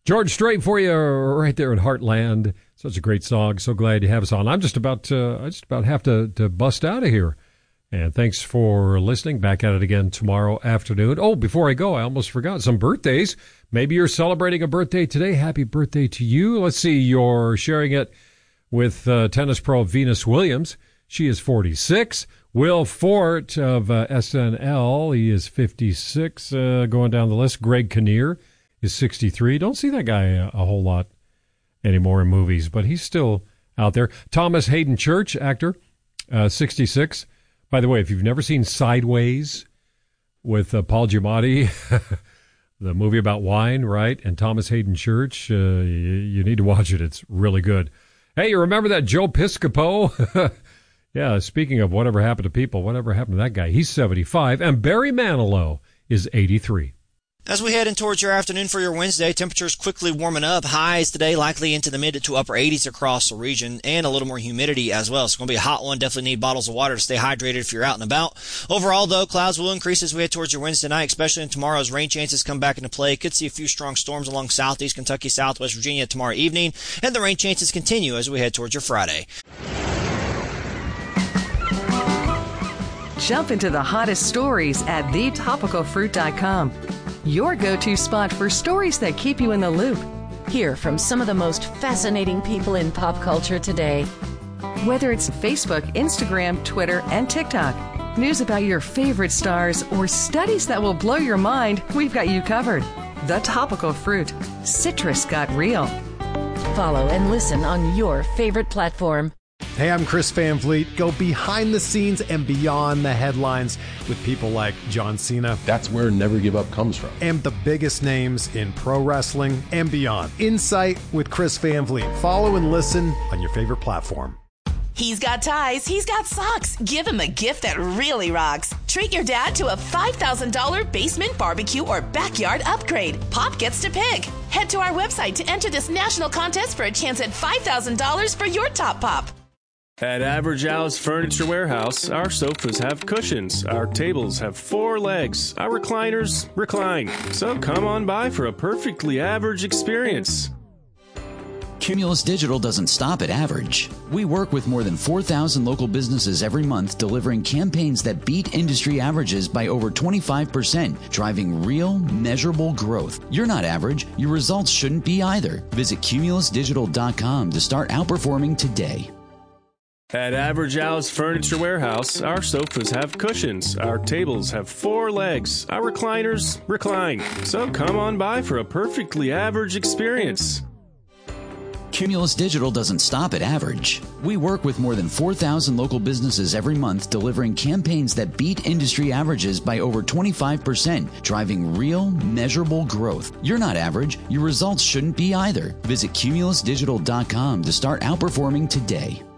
George Strait for you right there at Heartland. Such a great song. So glad you have us on. I just about have to bust out of here. And thanks for listening. Back at it again tomorrow afternoon. Oh, before I go, I almost forgot some birthdays. Maybe you're celebrating a birthday today. Happy birthday to you. Let's see. You're sharing it with tennis pro Venus Williams. She is 46. Will Fort of SNL, he is 56. Going down the list. Greg Kinnear is 63. Don't see that guy a whole lot anymore in movies, but he's still out there. Thomas Hayden Church, actor, 66. By the way, if you've never seen Sideways with Paul Giamatti, the movie about wine, right, and Thomas Hayden Church, you need to watch it. It's really good. Hey, you remember that Joe Piscopo? Yeah, speaking of whatever happened to people, whatever happened to that guy? He's 75, and Barry Manilow is 83. As we head in towards your afternoon for your Wednesday, temperatures quickly warming up. Highs today likely into the mid to upper 80s across the region, and a little more humidity as well. It's going to be a hot one. Definitely need bottles of water to stay hydrated if you're out and about. Overall, though, clouds will increase as we head towards your Wednesday night, especially in tomorrow's rain chances come back into play. Could see a few strong storms along southeast Kentucky, southwest Virginia tomorrow evening, and the rain chances continue as we head towards your Friday. Jump into the hottest stories at thetopicalfruit.com. Your go-to spot for stories that keep you in the loop. Hear from some of the most fascinating people in pop culture today. Whether it's Facebook, Instagram, Twitter, and TikTok, news about your favorite stars, or studies that will blow your mind, we've got you covered. The Topical Fruit. Citrus got real. Follow and listen on your favorite platform. Hey, I'm Chris Van Vliet. Go behind the scenes and beyond the headlines with people like John Cena. That's where Never Give Up comes from. And the biggest names in pro wrestling and beyond. Insight with Chris Van Vliet. Follow and listen on your favorite platform. He's got ties, he's got socks. Give him a gift that really rocks. Treat your dad to a $5,000 basement barbecue or backyard upgrade. Pop gets to pick. Head to our website to enter this national contest for a chance at $5,000 for your top pop. At Average Al's Furniture Warehouse, our sofas have cushions, our tables have 4 legs, our recliners recline. So come on by for a perfectly average experience. Cumulus Digital doesn't stop at average. We work with more than 4,000 local businesses every month, delivering campaigns that beat industry averages by over 25%, driving real, measurable growth. You're not average. Your results shouldn't be either. Visit cumulusdigital.com to start outperforming today. At Average Al's Furniture Warehouse, our sofas have cushions, our tables have 4 legs, our recliners recline. So come on by for a perfectly average experience. Cumulus Digital doesn't stop at average. We work with more than 4,000 local businesses every month, delivering campaigns that beat industry averages by over 25%, driving real, measurable growth. You're not average. Your results shouldn't be either. Visit cumulusdigital.com to start outperforming today.